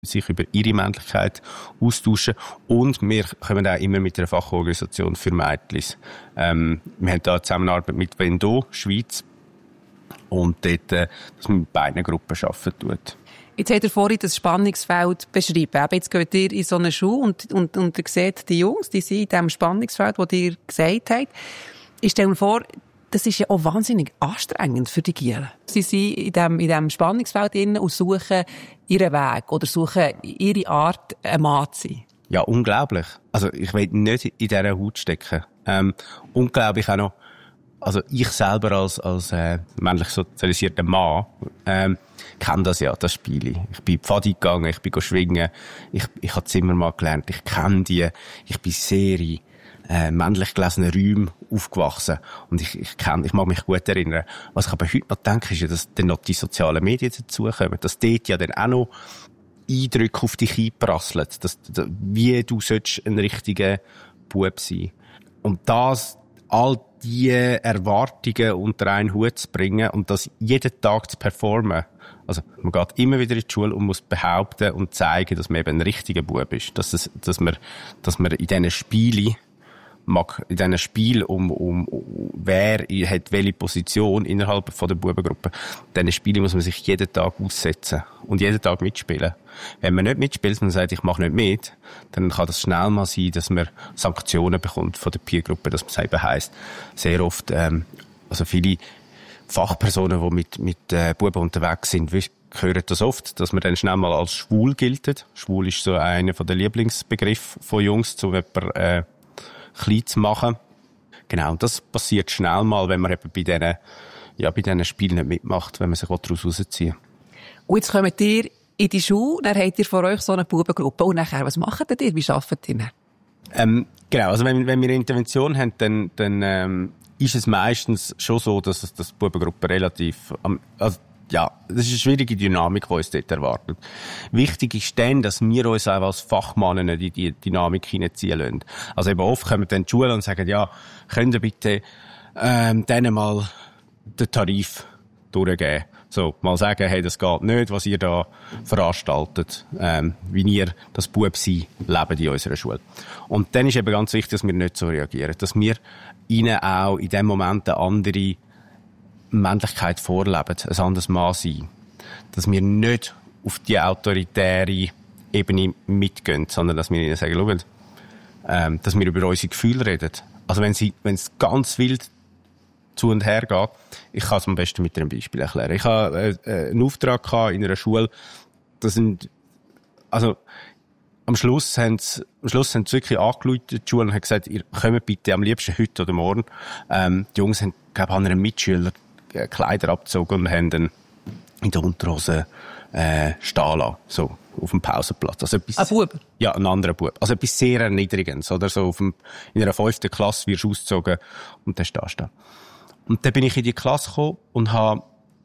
sich über ihre Männlichkeit austauschen. Und wir kommen auch immer mit einer Fachorganisation für Mädchen. Wir haben da eine Zusammenarbeit mit Vendo, Schweiz. Und dort, dass man mit beiden Gruppen arbeiten tut. Jetzt habt ihr vorhin das Spannungsfeld beschrieben. Aber jetzt geht ihr in so eine Schule und ihr seht die Jungs, die sind in diesem Spannungsfeld, das ihr gesagt habt. Ich stelle mir vor, das ist ja auch wahnsinnig anstrengend für die Gielen. Sie sind in diesem Spannungsfeld drin und suchen ihren Weg oder suchen ihre Art, ein Mann zu sein. Ja, unglaublich. Also ich will nicht in dieser Haut stecken. Unglaublich auch noch, also ich selber als männlich sozialisierter Mann kenne das ja, das Spiel. Ich bin Pfadi gegangen, ich bin schwingen, ich habe Zimmer mal gelernt, ich kenne die, ich bin sehr in männlich gelesenen Räumen aufgewachsen und ich mag mich gut erinnern. Was ich aber heute noch denke, ist ja, dass dann noch die sozialen Medien dazukommen, dass dort ja dann auch noch Eindrücke auf dich einprasseln, wie du ein richtiger Bub sein. Und das, all die Erwartungen unter einen Hut zu bringen und das jeden Tag zu performen. Also, man geht immer wieder in die Schule und muss behaupten und zeigen, dass man eben ein richtiger Bub ist. Dass man in diesen Spielen in diesen Spielen wer hat welche Position innerhalb von der Bubengruppe. In diesen Spielen muss man sich jeden Tag aussetzen und jeden Tag mitspielen. Wenn man nicht mitspielt, man sagt, ich mache nicht mit, dann kann das schnell mal sein, dass man Sanktionen bekommt von der Peergruppe, dass man es eben heisst. Sehr oft, also viele Fachpersonen, die mit Buben unterwegs sind, hören das oft, dass man dann schnell mal als schwul gilt. Schwul ist so einer der Lieblingsbegriffe von Jungs, um jemanden klein zu machen. Genau, und das passiert schnell mal, wenn man eben bei diesen Spielen nicht mitmacht, wenn man sich daraus rausziehen will. Und jetzt kommt ihr in die Schule, dann habt ihr vor euch so eine Bubengruppe. Und nachher, was macht ihr? Wie arbeitet ihr dann? Genau, also wenn wir eine Intervention haben, dann ist es meistens schon so, dass die Bubengruppe relativ, ja, das ist eine schwierige Dynamik, die uns dort erwartet. Wichtig ist dann, dass wir uns auch als Fachmannen in die Dynamik hineinziehen lassen. Also eben oft kommen dann die Schulen und sagen, ja, könnt ihr bitte denen mal den Tarif durchgeben. So, mal sagen, hey, das geht nicht, was ihr da veranstaltet, wie ihr das Bubsein lebt in unserer Schule. Und dann ist eben ganz wichtig, dass wir nicht so reagieren, dass wir ihnen auch in dem Moment eine andere Männlichkeit vorleben, ein anderes Mann sein. Dass wir nicht auf die autoritäre Ebene mitgehen, sondern dass wir ihnen sagen, schaut, dass wir über unsere Gefühle reden. Also wenn es ganz wild zu und her geht, ich kann es am besten mit einem Beispiel erklären. Ich habe einen Auftrag gehabt in einer Schule, am Schluss haben sie wirklich angerufen, die Schule, und haben gesagt, ihr kommt bitte am liebsten heute oder morgen. Die Jungs haben, glaube ich, an einem Mitschüler Kleider abgezogen und haben dann in der Unterhose stehen lassen, so auf dem Pausenplatz. Also ein Bub? Ja, ein anderer Bub. Also etwas sehr Erniedrigendes, oder so in einer 5. Klasse wirst du ausgezogen und dann stehst du da. Und dann bin ich in die Klasse gekommen und habe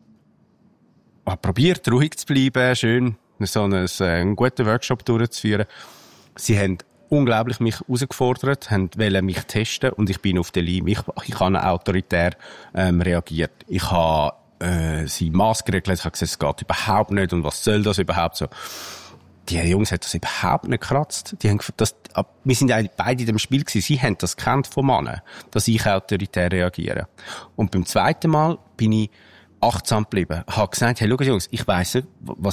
probiert, ruhig zu bleiben, schön so einen guten Workshop durchzuführen. Sie haben unglaublich mich herausgefordert, wollten mich testen und ich bin auf der Linie. Ich habe autoritär reagiert. Ich habe sie maßgeregelt, ich habe gesagt, es geht überhaupt nicht und was soll das überhaupt so. Die Jungs haben das überhaupt nicht gekratzt. Wir sind eigentlich beide in dem Spiel gewesen. Sie haben das gekannt von Männern, dass ich autoritär reagiere. Und beim zweiten Mal bin ich achtsam geblieben. Ich habe gesagt, hey, schau Jungs, ich weiss nicht,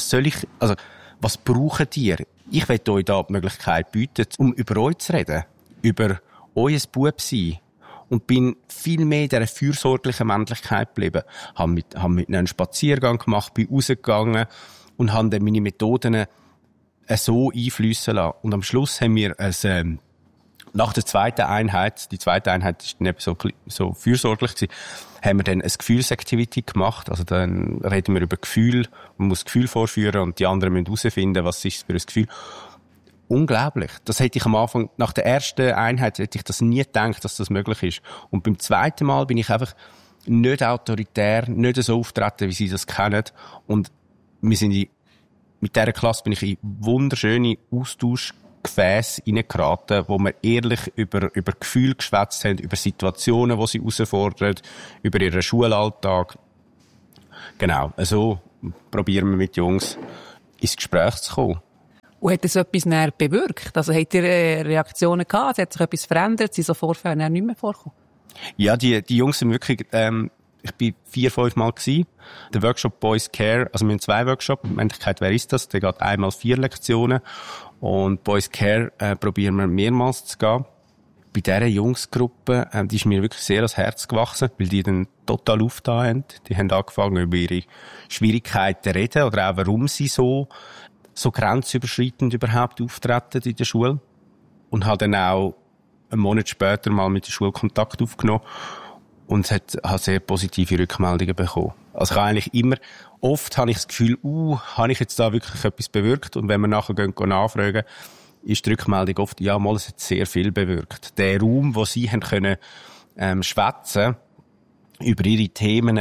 was braucht ihr? Ich will euch da die Möglichkeit bieten, um über euch zu reden. Über euer Bubsein. Und bin viel mehr in dieser fürsorglichen Männlichkeit geblieben. Hab mit ihnen einen Spaziergang gemacht, bin rausgegangen und habe dann meine Methoden so einfliessen lassen. Und am Schluss haben wir nach der zweiten Einheit, die zweite Einheit ist dann eben so fürsorglich gewesen, haben wir dann eine Gefühlsactivity gemacht. Also dann reden wir über Gefühl, man muss Gefühl vorführen und die anderen müssen herausfinden, was ist für ein Gefühl. Unglaublich. Das hätte ich am Anfang, nach der ersten Einheit hätte ich das nie gedacht, dass das möglich ist. Und beim zweiten Mal bin ich einfach nicht autoritär, nicht so auftreten, wie sie das kennen. Und wir sind mit dieser Klasse bin ich in wunderschöne Austauschgefäße hineingeraten, wo wir ehrlich über Gefühle geschwätzt haben, über Situationen, die sie herausfordern, über ihren Schulalltag. Genau, so probieren wir mit Jungs ins Gespräch zu kommen. Und hat das etwas näher bewirkt? Also habt ihr Reaktionen gehabt? Hat sich etwas verändert? Sind so Vorfälle näher nicht mehr vorgekommen? Ja, die Jungs sind wirklich, ich bin 4-5 Mal gewesen. Der Workshop Boys Care, also wir haben 2 Workshops. In Wirklichkeit, wer ist das? Der geht einmal 4 Lektionen. Und Boys Care, probieren wir mehrmals zu gehen. Bei dieser Jungsgruppe, die ist mir wirklich sehr ans Herz gewachsen, weil die dann total aufgetan haben. Die haben angefangen, über ihre Schwierigkeiten zu reden oder auch, warum sie so grenzüberschreitend überhaupt auftreten in der Schule. Und habe dann auch einen Monat später mal mit der Schule Kontakt aufgenommen und hat sehr positive Rückmeldungen bekommen. Also ich habe eigentlich oft habe ich das Gefühl, habe ich jetzt da wirklich etwas bewirkt? Und wenn wir nachher nachfragen, ist die Rückmeldung oft, ja, mal, es hat sehr viel bewirkt. Der Raum, wo sie haben können, schwätzen, über ihre Themen,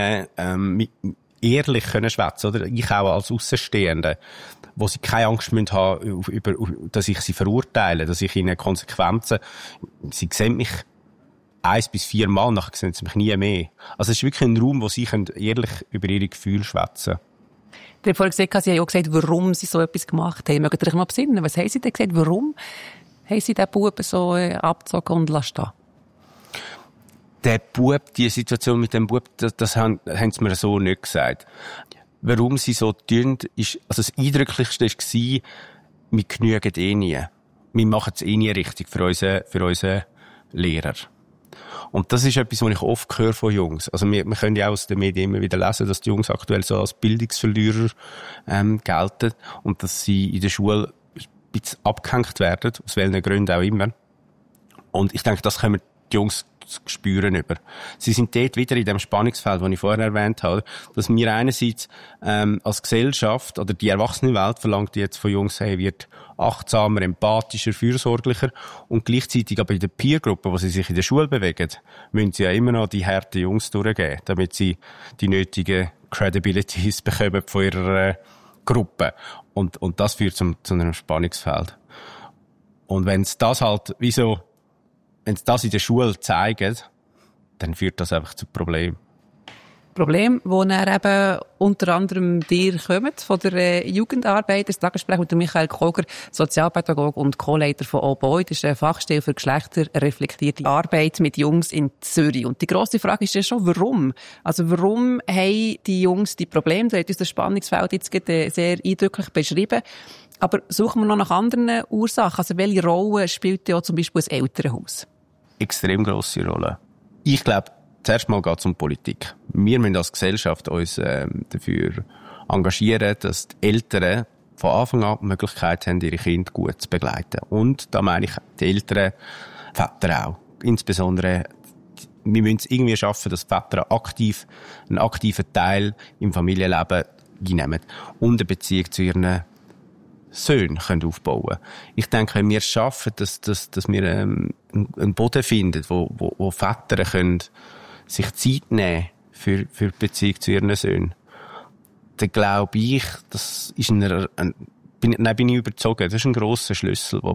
ehrlich können schwätzen, oder? Ich auch als Außenstehende, wo sie keine Angst müssen haben, dass ich sie verurteile, dass ich ihnen Konsequenzen, sie sehen mich 1 bis 4 Mal, nachher sehen sie mich nie mehr. Also es ist wirklich ein Raum, wo sie ehrlich über ihre Gefühle schwätzen. Ihr habt vorhin gesagt, Sie haben auch gesagt, warum Sie so etwas gemacht haben. Mögt ihr euch mal besinnen? Was haben Sie denn gesagt? Warum haben Sie den Buben so abgezogen und lassen? Der Bub, die Situation mit dem Bub, das haben sie mir so nicht gesagt. Warum sie so tun, ist, also das Eindrücklichste war, wir genügen eh nie. Wir machen es eh nie richtig für unsere Lehrer. Und das ist etwas, was ich oft höre von Jungs. Also wir können ja auch aus den Medien immer wieder lesen, dass die Jungs aktuell so als Bildungsverlierer gelten und dass sie in der Schule ein bisschen abgehängt werden, aus welchen Gründen auch immer. Und ich denke, das können wir die Jungs spüren über. Sie sind dort wieder in dem Spannungsfeld, das ich vorher erwähnt habe, dass wir einerseits als Gesellschaft oder die Erwachsenenwelt verlangt jetzt von Jungs, hey, wird achtsamer, empathischer, fürsorglicher und gleichzeitig aber in der Peergruppe, wo sie sich in der Schule bewegen, müssen sie ja immer noch die harten Jungs durchgeben, damit sie die nötigen Credibilities bekommen von ihrer Gruppe. Und das führt zu einem Spannungsfeld. Und wenn es das halt, wenn es das in der Schule zeigen, dann führt das einfach zu Problemen. Probleme, die dann eben unter anderem dir kommen, von der Jugendarbeit. Das Tagesgespräch mit Michael Koger, Sozialpädagoge und Co-Leiter von Oboi. Das ist eine Fachstelle für geschlechterreflektierte Arbeit mit Jungs in Zürich. Und die grosse Frage ist ja schon, warum? Also warum haben die Jungs die Probleme? Du hast uns das Spannungsfeld jetzt sehr eindrücklich beschrieben. Aber suchen wir noch nach anderen Ursachen? Also welche Rolle spielt ja zum Beispiel das Elternhaus? Extrem grosse Rolle. Ich glaube, zuerst mal geht es um Politik. Wir müssen als Gesellschaft uns dafür engagieren, dass die Eltern von Anfang an die Möglichkeit haben, ihre Kinder gut zu begleiten. Und da meine ich die Eltern, Väter auch. Insbesondere, wir müssen es irgendwie schaffen, dass Väter einen aktiven Teil im Familienleben einnehmen und eine Beziehung zu ihren Söhne aufbauen können. Ich denke, wenn wir es schaffen, dass wir einen Boden finden, wo Väter können sich Zeit nehmen für die Beziehung zu ihren Söhnen, dann glaube ich, das ist bin ich überzeugt, das ist ein grosser Schlüssel, wo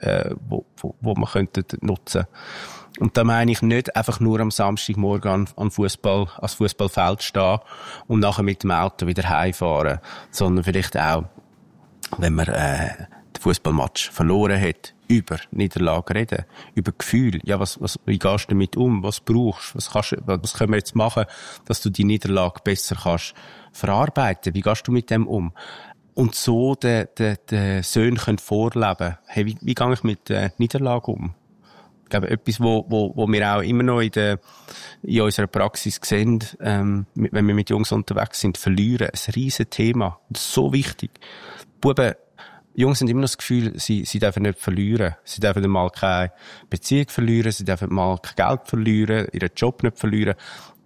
wir könnten nutzen. Und da meine ich nicht einfach nur am Samstagmorgen ans Fußballfeld stehen und nachher mit dem Auto wieder heimfahren, sondern vielleicht auch, wenn man den Fußballmatch verloren hat, über Niederlage reden, über Gefühl. Ja, wie gehst du damit um? Was brauchst du? Was können wir jetzt machen, dass du die Niederlage besser kannst verarbeiten? Wie gehst du mit dem um? Und so den Söhnen können vorleben. Hey, wie gehe ich mit der Niederlage um? Ich glaube, etwas, wo wir auch immer noch in unserer Praxis sehen, wenn wir mit Jungs unterwegs sind, verlieren. Ein riesen Thema. Das ist so wichtig. Jungs haben immer noch das Gefühl, sie dürfen nicht verlieren. Sie dürfen mal keine Beziehung verlieren, sie dürfen mal kein Geld verlieren, ihren Job nicht verlieren.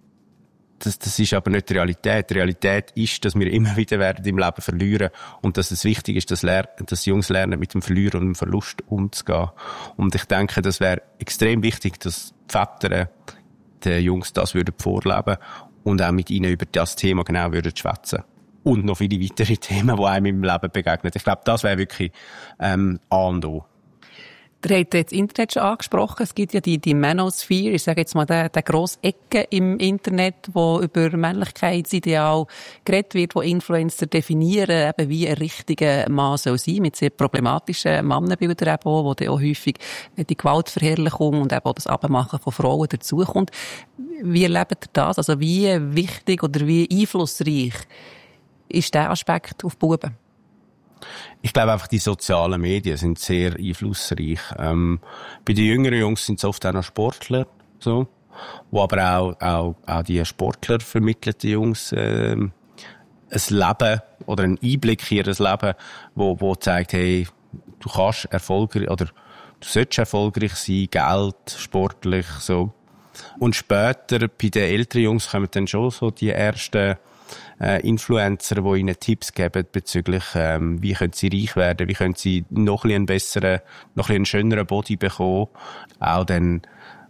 Das ist aber nicht die Realität. Die Realität ist, dass wir immer wieder werden im Leben verlieren und dass es wichtig ist, dass Jungs lernen, mit dem Verlieren und dem Verlust umzugehen. Und ich denke, das wäre extrem wichtig, dass die Väter den Jungs das vorleben würden und auch mit ihnen über das Thema genau schwätzen. Und noch viele weitere Themen, die einem im Leben begegnen. Ich glaube, das wäre wirklich A und O. Ihr habt jetzt das Internet schon angesprochen. Es gibt ja die Manosphere, ich sage jetzt mal, der grosse Ecke im Internet, wo über Männlichkeitsideal geredet wird, wo Influencer definieren, eben wie ein richtiger Mann soll sein, mit sehr problematischen Mannenbildern eben auch, wo dann auch häufig die Gewaltverherrlichung und eben auch das Abmachen von Frauen dazukommt. Wie erlebt ihr das? Also wie wichtig oder wie einflussreich ist der Aspekt auf Buben? Ich glaube einfach, die sozialen Medien sind sehr einflussreich. Bei den jüngeren Jungs sind es oft auch noch Sportler, so, wo aber auch die Sportler vermitteln die Jungs ein Leben oder einen Einblick in ihr Leben, wo zeigt, hey, du kannst erfolgreich oder du solltest erfolgreich sein, Geld, sportlich, so. Und später bei den älteren Jungs kommen dann schon so die ersten Influencer, die ihnen Tipps geben bezüglich, wie können sie reich werden, wie können sie noch ein bisschen einen besseren, noch ein bisschen einen schöneren Body bekommen. Auch dann,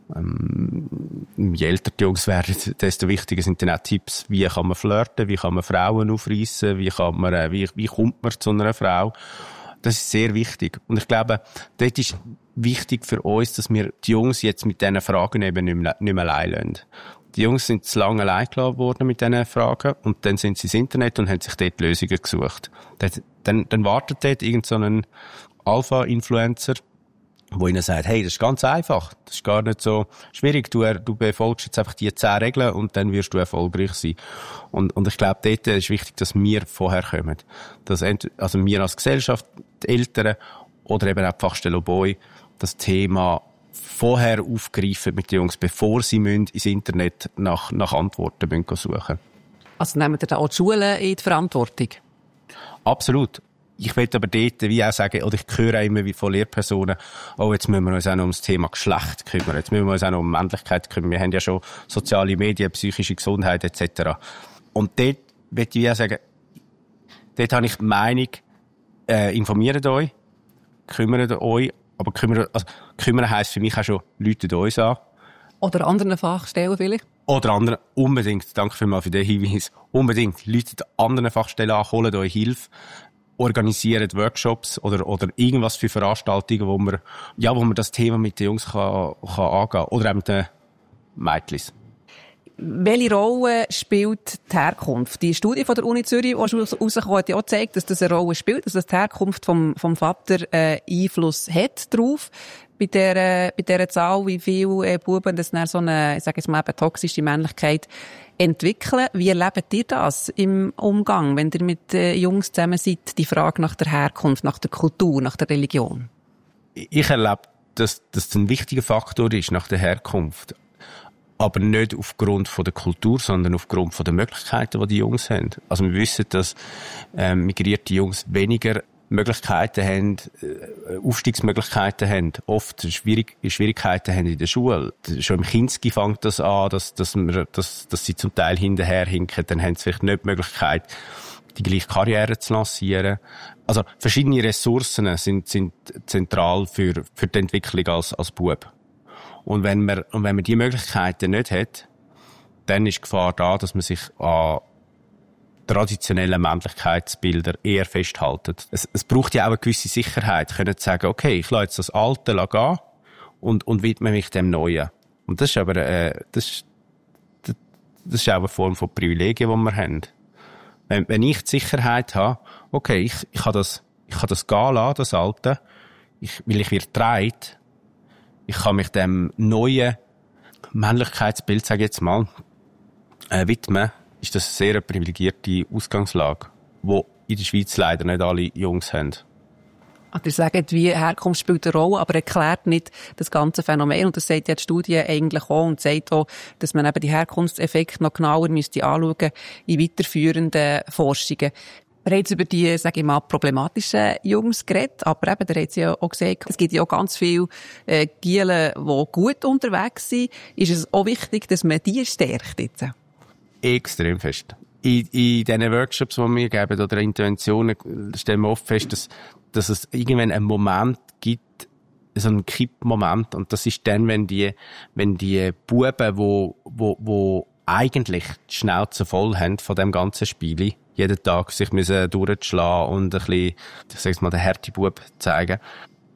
je älter die Jungs werden, desto wichtiger sind dann auch Tipps, wie kann man flirten, wie kann man Frauen aufreissen, wie kommt man zu einer Frau. Das ist sehr wichtig. Und ich glaube, dort ist wichtig für uns, dass wir die Jungs jetzt mit diesen Fragen eben nicht mehr allein lassen. Die Jungs sind zu lange allein gelassen worden mit diesen Fragen und dann sind sie ins Internet und haben sich dort Lösungen gesucht. Dann wartet dort irgend so ein Alpha-Influencer, wo ihnen sagt, hey, das ist ganz einfach, das ist gar nicht so schwierig, du befolgst jetzt einfach die 10 Regeln und dann wirst du erfolgreich sein. Und ich glaube, dort ist wichtig, dass wir vorher kommen. Also wir als Gesellschaft, die Eltern oder eben auch die Fachstelle Boy, das Thema vorher aufgreifen mit den Jungs, bevor sie ins Internet nach Antworten suchen. Also nehmen ihr da auch die Schulen in die Verantwortung? Absolut. Ich will aber dort, wie auch sagen, oder ich höre immer von Lehrpersonen, oh, jetzt müssen wir uns auch noch ums Thema Geschlecht kümmern, jetzt müssen wir uns auch noch um Männlichkeit kümmern. Wir haben ja schon soziale Medien, psychische Gesundheit etc. Und dort will ich wie auch sagen, dort habe ich die Meinung, informiert euch, kümmert euch, aber kümmern heisst für mich auch schon, läutet uns an. Oder anderen Fachstellen vielleicht? Oder anderen, unbedingt, danke vielmals für den Hinweis, unbedingt, läutet anderen Fachstellen an, holt euch Hilfe, organisiert Workshops oder irgendwas für Veranstaltungen, wo man das Thema mit den Jungs kann angehen. Oder auch mit den Mädchen. Welche Rolle spielt die Herkunft? Die Studie von der Uni Zürich, die rausgekommen hat, ja auch gezeigt, dass das eine Rolle spielt, dass die Herkunft vom Vater Einfluss hat drauf. Bei dieser Zahl, wie viele Buben das dann so eine, ich sage jetzt mal, eben toxische Männlichkeit entwickeln. Wie erlebt ihr das im Umgang, wenn ihr mit Jungs zusammen seid, die Frage nach der Herkunft, nach der Kultur, nach der Religion? Ich erlebe, dass das ein wichtiger Faktor ist, nach der Herkunft. Aber nicht aufgrund von der Kultur, sondern aufgrund von den Möglichkeiten, die Jungs haben. Also wir wissen, dass migrierte Jungs weniger Möglichkeiten haben, Aufstiegsmöglichkeiten haben, oft Schwierigkeiten haben in der Schule. Schon im Kinski fängt das an, dass sie zum Teil hinterher hinken, dann haben sie vielleicht nicht die Möglichkeit, die gleiche Karriere zu lancieren. Also verschiedene Ressourcen sind zentral für die Entwicklung als Bub. Und wenn man die Möglichkeiten nicht hat, dann ist die Gefahr da, dass man sich an traditionellen Männlichkeitsbilder eher festhält. Es braucht ja auch eine gewisse Sicherheit, können zu sagen, okay, ich lasse jetzt das Alte gehen und widme mich dem Neuen. Und das ist aber, das ist auch eine Form von Privilegien, die wir haben. Wenn ich die Sicherheit habe, okay, ich kann das gehen lassen, das Alte, weil ich werde getragen, ich kann mich dem neuen Männlichkeitsbild, sage ich jetzt mal, widmen, ist das eine sehr privilegierte Ausgangslage, die in der Schweiz leider nicht alle Jungs haben. Also ihr sagt, wie Herkunft spielt eine Rolle, aber erklärt nicht das ganze Phänomen. Und das sagt ja die Studie eigentlich auch und sagt auch, dass man eben die Herkunftseffekte noch genauer müsste anschauen in weiterführenden Forschungen. Wir haben jetzt über die, sage ich mal, problematischen Jungs geredet, aber eben, da hat sie ja auch gesagt, es gibt ja auch ganz viele Giele, die gut unterwegs sind. Ist es auch wichtig, dass man die stärkt jetzt? Extrem fest. In diesen Workshops, die wir geben, oder Interventionen, stellen wir oft fest, dass es irgendwann einen Moment gibt, so einen Kippmoment, und das ist dann, wenn die Buben, wo eigentlich die Schnauze voll haben von dem ganzen Spiel, jeden Tag sich müssen durchschlagen und ein bisschen, ich sag's mal, den Härtebub zeigen,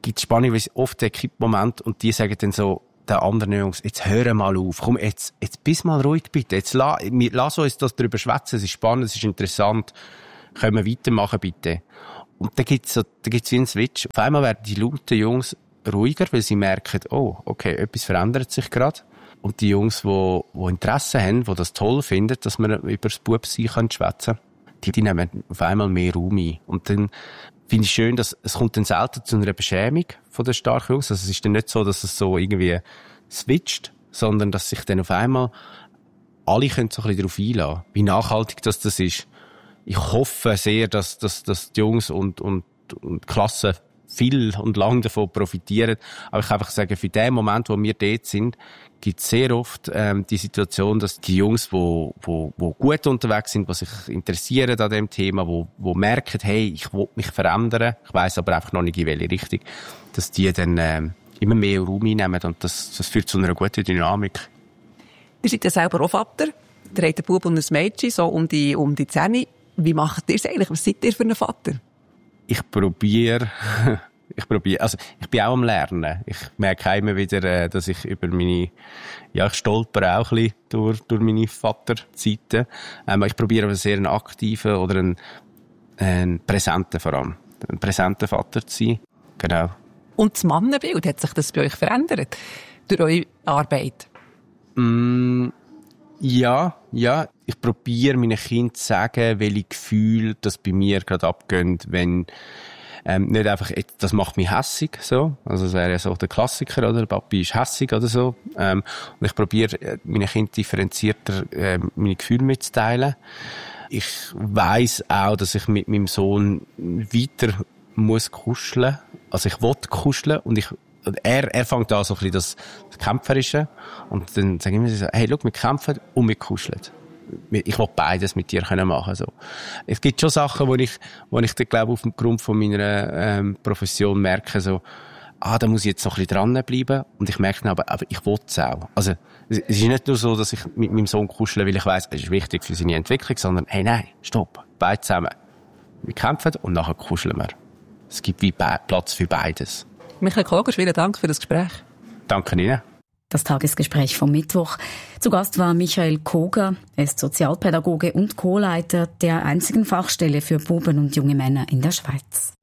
gibt es Spannung, weil es oft der Kippmoment und die sagen dann so, den anderen Jungs, jetzt hör mal auf, komm, jetzt bist mal ruhig bitte, jetzt lass uns das drüber schwätzen, es ist spannend, es ist interessant, können wir weitermachen bitte. Und dann gibt's wie einen Switch. Auf einmal werden die lauten Jungs ruhiger, weil sie merken, oh, okay, etwas verändert sich gerade. Und die Jungs, die Interesse haben, die das toll finden, dass man über das Bubsein schwätzen kann, die nehmen auf einmal mehr Raum ein. Und dann finde ich schön, dass es kommt dann selten zu einer Beschämung von den starken Jungs. Also es ist dann nicht so, dass es so irgendwie switcht, sondern dass sich dann auf einmal alle können so ein bisschen darauf einlassen, wie nachhaltig das ist. Ich hoffe sehr, dass die Jungs und Klassen viel und lang davon profitieren. Aber ich kann einfach sagen, für den Moment, wo wir dort sind, gibt es sehr oft die Situation, dass die Jungs, die gut unterwegs sind, die sich interessieren an dem Thema, die merken, hey, ich will mich verändern, ich weiss aber einfach noch nicht in welche Richtung, dass die dann immer mehr Raum einnehmen und das führt zu einer guten Dynamik. Ihr seid ja selber auch Vater. Ihr habt einen Bub und ein Mädchen, so um die 10. Wie macht ihr es eigentlich? Was seid ihr für einen Vater? Ich probiere, also ich bin auch am Lernen. Ich merke immer wieder, dass ich über ich stolper auch ein bisschen durch meine Vaterzeiten. Ich probiere aber sehr einen aktiven oder einen präsenten vor allem. Einen präsenten Vater zu sein. Genau. Und das Mannenbild, hat sich das bei euch verändert? Durch eure Arbeit? Ja. Ich probiere meinen Kindern zu sagen, welche Gefühle das bei mir gerade abgehen, wenn nicht einfach, das macht mich hässig, so. Also, das wäre ja so der Klassiker, oder? Der Papi ist hässig, oder so. Und ich probiere, meinen Kindern differenzierter, meine Gefühle mitzuteilen. Ich weiss auch, dass ich mit meinem Sohn weiter muss kuscheln. Also, ich will kuscheln und er fängt an so ein bisschen das Kämpferische. Und dann sage ich mir so, hey, schau, wir kämpfen und wir kuscheln. Ich will beides mit dir machen, so. Es gibt schon Sachen, wo ich dann, glaube ich, aufgrund von meiner, Profession merke, so, da muss ich jetzt noch ein bisschen dranbleiben. Und ich merke dann aber ich will es auch. Also, es ist nicht nur so, dass ich mit meinem Sohn kuschle, weil ich weiss, es ist wichtig für seine Entwicklung, sondern, hey, nein, stopp, beide zusammen. Wir kämpfen und nachher kuscheln wir. Es gibt wie Platz für beides. Michael Koger, vielen Dank für das Gespräch. Danke Ihnen. Das Tagesgespräch vom Mittwoch. Zu Gast war Michael Koger. Er ist Sozialpädagoge und Co-Leiter der einzigen Fachstelle für Buben und junge Männer in der Schweiz.